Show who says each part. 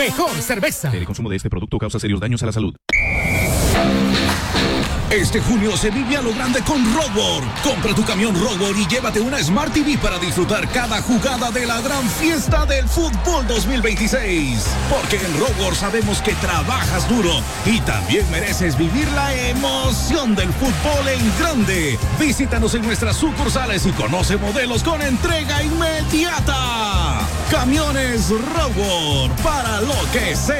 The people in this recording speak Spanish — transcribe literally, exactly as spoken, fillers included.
Speaker 1: mejor cerveza.
Speaker 2: El consumo de este producto causa serios daños a la salud.
Speaker 3: Este junio se vive a lo grande con Rockworld. Compra tu camión Rockworld y llévate una Smart T V para disfrutar cada jugada de la gran fiesta del fútbol dos mil veintiséis. Porque en Rockworld sabemos que trabajas duro y también mereces vivir la emoción del fútbol en grande. Visítanos en nuestras sucursales y conoce modelos con entrega inmediata. Camiones Rockworld, para lo que sea.